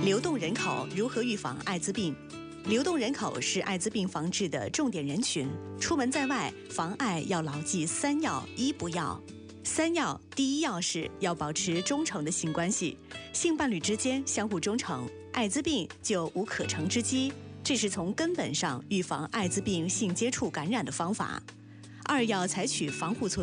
流动人口如何预防艾滋病？流动人口是艾滋病防治的重点人群。出门在外，防艾要牢记3要1不要。3要，第1要是要保持忠诚的性关系，性伴侣之间相互忠诚，艾滋病就无可乘之机。这是从根本上预防艾滋病性接触感染的方法。2要采取防护措施。